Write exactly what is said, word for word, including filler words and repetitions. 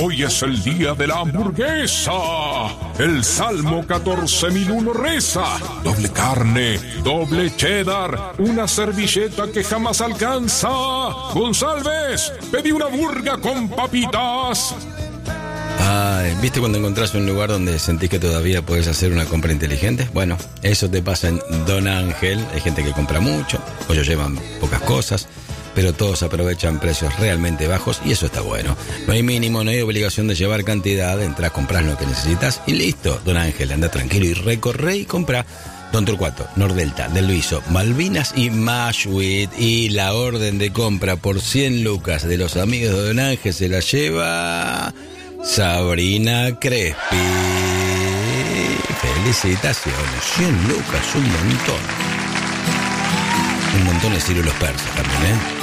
Hoy es el día de la hamburguesa. El Salmo catorce mil uno reza: doble carne, doble cheddar, una servilleta que jamás alcanza. González, pedí una burga con papitas. Ay, ¿viste cuando encontrás un lugar donde sentís que todavía podés hacer una compra inteligente? Bueno, eso te pasa en Don Ángel. Hay gente que compra mucho, ellos llevan pocas cosas, pero todos aprovechan precios realmente bajos y eso está bueno. No hay mínimo, no hay obligación de llevar cantidad, entrás, comprás lo que necesitas y listo. Don Ángel, anda tranquilo y recorre y compra. Don Torcuato, Nordelta, Del Luiso, Malvinas y Mashwit. Y la orden de compra por cien lucas de los amigos de Don Ángel se la lleva Sabrina Crespi. Felicitaciones, cien lucas, un montón. Un montón de Ciro los persas también, ¿eh?